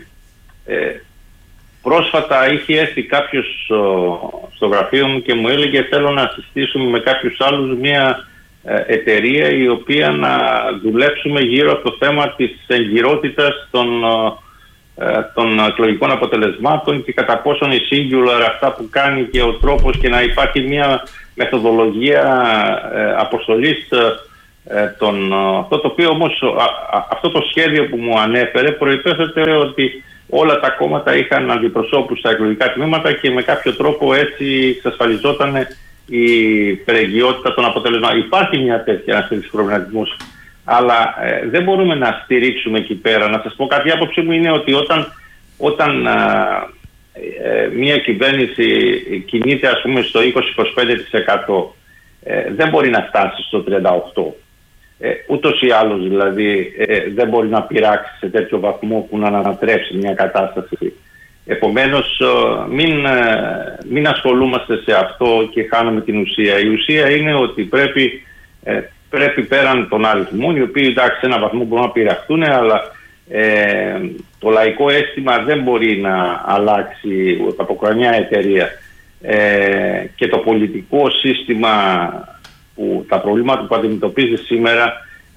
B: πρόσφατα είχε έρθει κάποιος στο γραφείο μου και μου έλεγε θέλω να συστήσουμε με κάποιους άλλους μια εταιρεία η οποία να δουλέψουμε γύρω από το θέμα της εγκυρότητας των εκλογικών αποτελεσμάτων και κατά πόσον η Singular αυτά που κάνει και ο τρόπος και να υπάρχει μια μεθοδολογία αποστολής αυτό το οποίο όμως αυτό το σχέδιο που μου ανέφερε προϋπέθεται ότι όλα τα κόμματα είχαν αντιπροσώπους στα εκλογικά τμήματα και με κάποιο τρόπο έτσι εξασφαλιζόταν η περαιγιότητα των αποτελεσμάτων. Υπάρχει ένας τέτοιος προβληματισμός, αλλά δεν μπορούμε να στηρίξουμε εκεί πέρα. Να σας πω κάτι, η άποψή μου είναι ότι όταν μια κυβέρνηση κινείται ας πούμε στο 20-25% δεν μπορεί να φτάσει στο 38%. Ούτως ή άλλως δηλαδή δεν μπορεί να πειράξει σε τέτοιο βαθμό που να ανατρέψει μια κατάσταση. Επομένως μην ασχολούμαστε σε αυτό και χάνουμε την ουσία. Η ουσία είναι ότι πρέπει πέραν των αριθμών, οι οποίοι εντάξει σε έναν βαθμό μπορούν να πειραχτούν, αλλά το λαϊκό αίσθημα δεν μπορεί να αλλάξει από καμιά εταιρεία. Και το πολιτικό σύστημα τα προβλήματα που αντιμετωπίζει σήμερα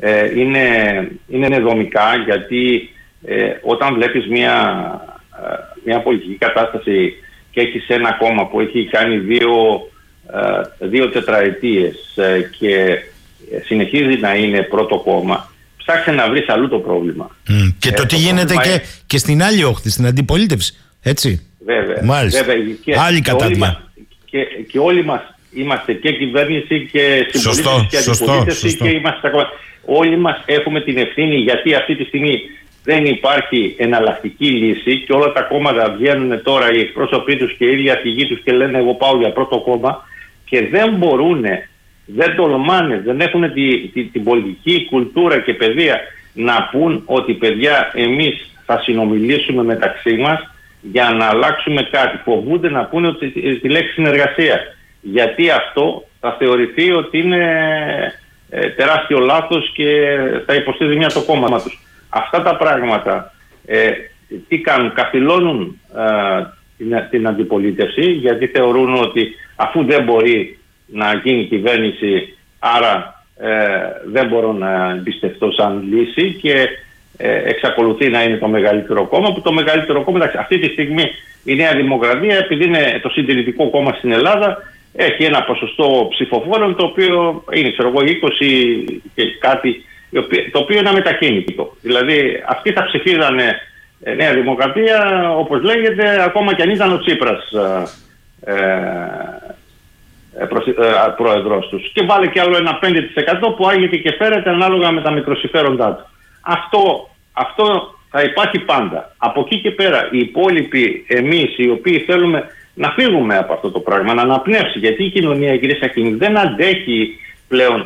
B: είναι δομικά, γιατί όταν βλέπεις μια πολιτική κατάσταση και έχεις ένα κόμμα που έχει κάνει δύο τετραετίες και συνεχίζει να είναι πρώτο κόμμα, ψάξε να βρεις αλλού το πρόβλημα.
A: Και το τι γίνεται και στην άλλη όχθη, στην αντιπολίτευση, έτσι.
B: Βέβαια.
A: Μάλιστα. Άλλη κατάδια.
B: Και όλοι μας είμαστε και κυβέρνηση και συμπολίτευση και αντιπολίτευση και είμαστε ακόμα. Όλοι μας έχουμε την ευθύνη, γιατί αυτή τη στιγμή δεν υπάρχει εναλλακτική λύση και όλα τα κόμματα βγαίνουν τώρα οι εκπρόσωποι τους και οι ίδιοι αρχηγοί τους και λένε εγώ πάω για πρώτο κόμμα και δεν μπορούν, δεν τολμάνε, δεν έχουν την πολιτική κουλτούρα και παιδεία να πούν ότι παιδιά εμείς θα συνομιλήσουμε μεταξύ μας για να αλλάξουμε κάτι. Φοβούνται να πούνε τη λέξη συνεργασία. Γιατί αυτό θα θεωρηθεί ότι είναι τεράστιο λάθος και θα υποστεί ζημιά το κόμμα τους. Αυτά τα πράγματα τι κάνουν? Καθυλώνουν την αντιπολίτευση, γιατί θεωρούν ότι αφού δεν μπορεί να γίνει κυβέρνηση, άρα δεν μπορώ να εμπιστευτώ σαν λύση και εξακολουθεί να είναι το μεγαλύτερο κόμμα, που το μεγαλύτερο κόμμα, εντάξει, αυτή τη στιγμή η Νέα Δημοκρατία, επειδή είναι το συντηρητικό κόμμα στην Ελλάδα, έχει ένα ποσοστό ψηφοφόρων το οποίο είναι, ξέρω εγώ, 20 και κάτι, το οποίο είναι αμετακίνητο. Δηλαδή αυτοί θα ψηφίζανε Νέα Δημοκρατία, όπως λέγεται, ακόμα και αν ήταν ο Τσίπρας πρόεδρος τους. Και βάλε και άλλο ένα 5% που άγεται και φέρεται ανάλογα με τα μικροσυφέροντά του. Αυτό θα υπάρχει πάντα. Από εκεί και πέρα οι υπόλοιποι, εμείς οι οποίοι θέλουμε να φύγουμε από αυτό το πράγμα, να αναπνεύσει, γιατί η κοινωνία, κυρία Σαχίνη, δεν αντέχει πλέον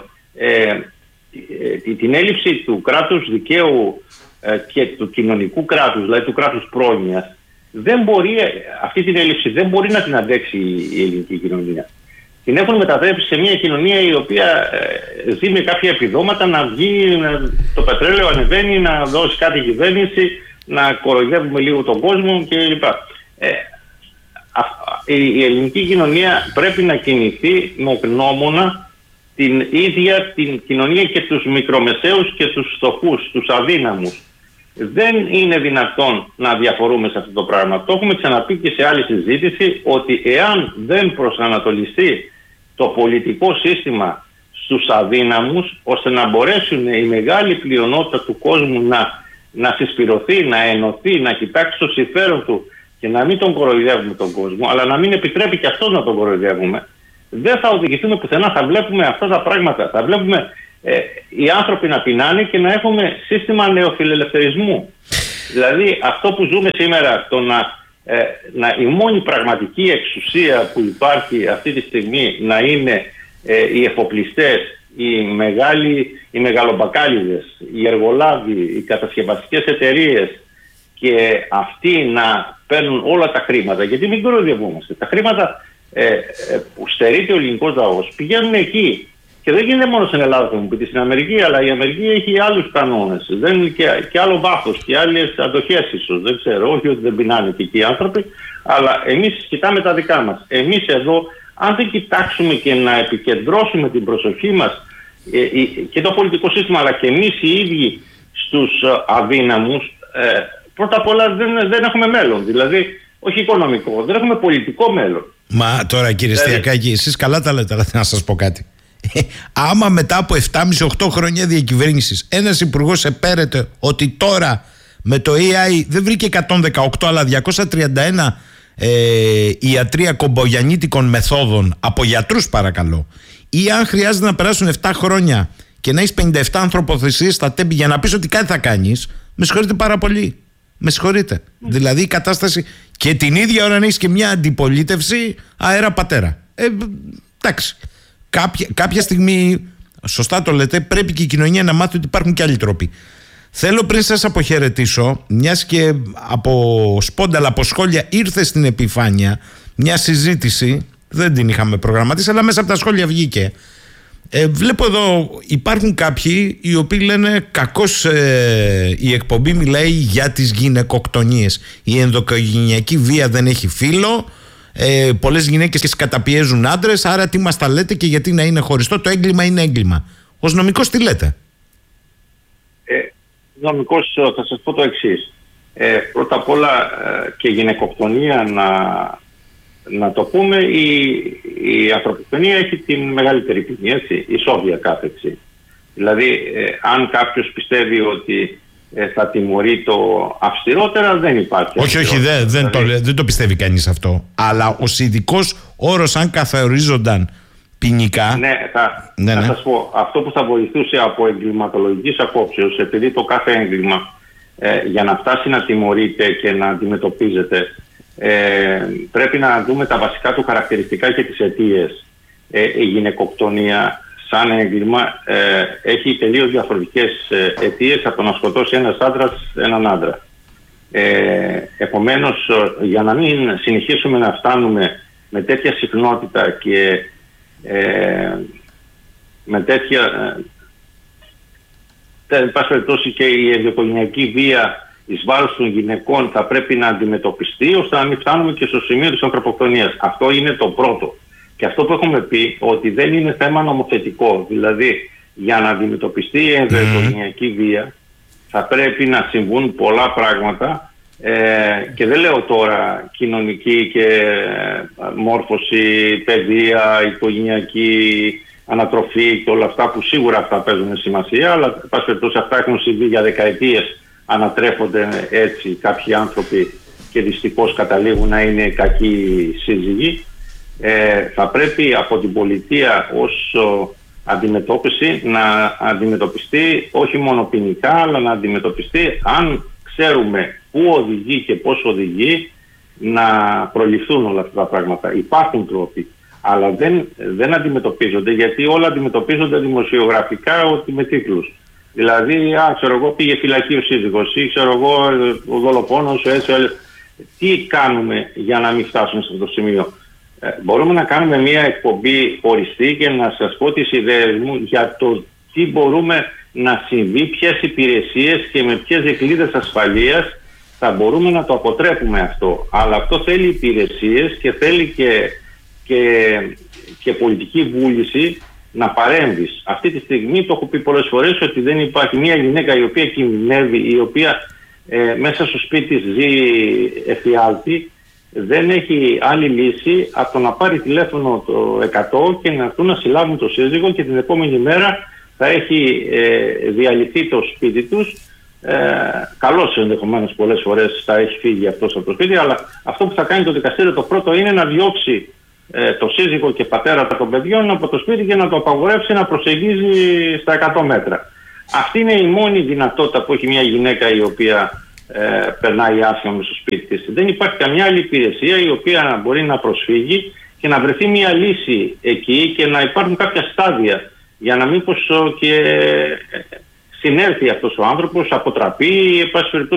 B: την έλλειψη του κράτους δικαίου και του κοινωνικού κράτους, δηλαδή του κράτους πρόνοιας. Αυτή την έλλειψη δεν μπορεί να την αντέξει η ελληνική κοινωνία. Την έχουν μετατρέψει σε μια κοινωνία η οποία ζει με κάποια επιδόματα, να βγει, το πετρέλαιο ανεβαίνει, να δώσει κάτι κυβέρνηση, να κοροϊδεύουμε λίγο τον κόσμο κλπ. Η ελληνική κοινωνία πρέπει να κινηθεί με γνώμονα την ίδια την κοινωνία και τους μικρομεσαίους και τους φτωχούς, τους αδύναμους. Δεν είναι δυνατόν να διαφορούμε σε αυτό το πράγμα. Το έχουμε ξαναπεί και σε άλλη συζήτηση, ότι εάν δεν προσανατολιστεί το πολιτικό σύστημα στους αδύναμους, ώστε να μπορέσουν η μεγάλη πλειονότητα του κόσμου να συσπηρωθεί, να ενωθεί, να κοιτάξει το συμφέρον του και να μην τον κοροϊδεύουμε τον κόσμο, αλλά να μην επιτρέπει και αυτός να τον κοροϊδεύουμε, δεν θα οδηγηθούμε πουθενά. Θα βλέπουμε αυτά τα πράγματα. Θα βλέπουμε οι άνθρωποι να πεινάνε και να έχουμε σύστημα νεοφιλελευθερισμού. Δηλαδή αυτό που ζούμε σήμερα, η μόνη πραγματική εξουσία που υπάρχει αυτή τη στιγμή να είναι οι εφοπλιστές, οι μεγαλομπακάλιδες, οι εργολάβοι, οι κατασκευαστικές εταιρείες, και αυτοί να παίρνουν όλα τα χρήματα, γιατί μην κοροϊδευόμαστε. Τα χρήματα που στερείται ο ελληνικός λαός πηγαίνουν εκεί. Και δεν γίνεται μόνο στην Ελλάδα, θα μου πείτε, στην Αμερική, αλλά η Αμερική έχει άλλους κανόνες. Δεν είναι και άλλο βάθος και άλλες αντοχές ίσως. Δεν ξέρω, όχι ότι δεν πεινάνε και εκεί οι άνθρωποι, αλλά εμείς κοιτάμε τα δικά μας. Εμείς εδώ, αν δεν κοιτάξουμε και να επικεντρώσουμε την προσοχή μας και το πολιτικό σύστημα, αλλά και εμείς οι ίδιοι στους αδύναμους, πρώτα απ' όλα δεν έχουμε μέλλον. Δηλαδή, όχι οικονομικό, δεν έχουμε πολιτικό μέλλον.
A: Μα τώρα, κύριε Στιακάκη, εσείς καλά τα λέτε, αλλά να σας πω κάτι. Άμα μετά από 7,5-8 χρόνια διακυβέρνησης ένας υπουργός επέρεται ότι τώρα με το AI δεν βρήκε 118 αλλά 231 ιατρία κομπογιαννήτικων μεθόδων από γιατρούς, παρακαλώ, ή αν χρειάζεται να περάσουν 7 χρόνια και να έχεις 57 ανθρωποθεσίες στα τέμπη για να πεις ότι κάτι θα κάνεις, με συγχωρείτε πάρα πολύ. Με συγχωρείτε. Δηλαδή η κατάσταση, και την ίδια ώρα να έχεις και μια αντιπολίτευση αέρα πατέρα. Εντάξει. Κάποια στιγμή, σωστά το λέτε, πρέπει και η κοινωνία να μάθει ότι υπάρχουν και άλλοι τρόποι. Θέλω πριν σας αποχαιρετήσω, μιας και από σπόνταλα, από σχόλια ήρθε στην επιφάνεια μια συζήτηση, δεν την είχαμε προγραμματίσει, αλλά μέσα από τα σχόλια βγήκε. Βλέπω εδώ υπάρχουν κάποιοι οι οποίοι λένε κακώς η εκπομπή μιλάει για τις γυναικοκτονίες. Η ενδοοικογενειακή βία δεν έχει φύλο. Πολλές γυναίκες καταπιέζουν άντρες, άρα τι μας τα λέτε και γιατί να είναι χωριστό? Το έγκλημα είναι έγκλημα. Ως νομικός τι λέτε?
B: Νομικός θα σας πω το εξής. Πρώτα απ' όλα και γυναικοκτονία να το πούμε, η ανθρωποκτονία έχει την μεγαλύτερη ποινή, έτσι, ισόβια κάθεξη. Δηλαδή αν κάποιος πιστεύει ότι θα τιμωρεί το αυστηρότερα, δεν υπάρχει.
A: Όχι, δεν το πιστεύει κανείς αυτό. Αλλά ως ειδικός όρος, αν καθορίζονταν ποινικά.
B: Να σας πω, αυτό που θα βοηθούσε από εγκληματολογικής απόψεως, επειδή το κάθε έγκλημα για να φτάσει να τιμωρείται και να αντιμετωπίζεται, πρέπει να δούμε τα βασικά του χαρακτηριστικά και τις αιτίες. Η γυναικοκτονία σαν έγκλημα έχει τελείως διαφορετικές αιτίες από το να σκοτώσει ένας άντρας έναν άντρα. Επομένως, για να μην συνεχίσουμε να φτάνουμε με τέτοια συχνότητα και με τέτοια εν πάση περιπτώσει και η ενδοοικογενειακή βία εις βάρος των γυναικών θα πρέπει να αντιμετωπιστεί, ώστε να μην φτάνουμε και στο σημείο της ανθρωποκτονίας. Αυτό είναι το πρώτο. Και αυτό που έχουμε πει, ότι δεν είναι θέμα νομοθετικό. Δηλαδή, για να αντιμετωπιστεί η ενδοοικογενειακή βία θα πρέπει να συμβούν πολλά πράγματα, και δεν λέω τώρα κοινωνική και μόρφωση, παιδεία, οικογενειακή ανατροφή και όλα αυτά που σίγουρα αυτά παίζουν σημασία, αλλά εν πάση περιπτώσει αυτά έχουν συμβεί για δεκαετίες, ανατρέφονται έτσι κάποιοι άνθρωποι και δυστυχώς καταλήγουν να είναι κακοί σύζυγοι. Θα πρέπει από την πολιτεία ως αντιμετώπιση να αντιμετωπιστεί όχι μόνο ποινικά, αλλά να αντιμετωπιστεί, αν ξέρουμε πού οδηγεί και πώς οδηγεί, να προληφθούν όλα αυτά τα πράγματα. Υπάρχουν τρόποι, αλλά δεν αντιμετωπίζονται, γιατί όλα αντιμετωπίζονται δημοσιογραφικά, ότι με τίτλους. Δηλαδή, ξέρω εγώ, πήγε φυλακή ο σύζυγος, ή ξέρω εγώ, ο δολοφόνος, έτσι. Τι κάνουμε για να μην φτάσουμε σε αυτό το σημείο? Μπορούμε να κάνουμε μια εκπομπή χωριστή και να σας πω τις ιδέες μου για το τι μπορούμε να συμβεί, ποιες υπηρεσίες και με ποιες δικλείδες ασφαλείας θα μπορούμε να το αποτρέπουμε αυτό. Αλλά αυτό θέλει υπηρεσίες και θέλει και πολιτική βούληση να παρέμβεις. Αυτή τη στιγμή, το έχω πει πολλές φορές, ότι δεν υπάρχει μια γυναίκα η οποία κινδυνεύει, η οποία μέσα στο σπίτι της ζει εφιάλτη, δεν έχει άλλη λύση από το να πάρει τηλέφωνο το 100 και να έρθουν να συλλάβουν το σύζυγο, και την επόμενη μέρα θα έχει διαλυθεί το σπίτι τους. Καλώς ενδεχομένως πολλές φορές θα έχει φύγει αυτός από το σπίτι, αλλά αυτό που θα κάνει το δικαστήριο το πρώτο είναι να διώξει το σύζυγο και πατέρα των παιδιών από το σπίτι και να το απαγορεύσει να προσεγγίζει στα 100 μέτρα. Αυτή είναι η μόνη δυνατότητα που έχει μια γυναίκα η οποία περνάει άσχημα στο σπίτι της. Δεν υπάρχει καμιά άλλη υπηρεσία η οποία να μπορεί να προσφύγει και να βρεθεί μια λύση εκεί, και να υπάρχουν κάποια στάδια για να μήπως και συνέλθει αυτός ο άνθρωπος, αποτραπεί,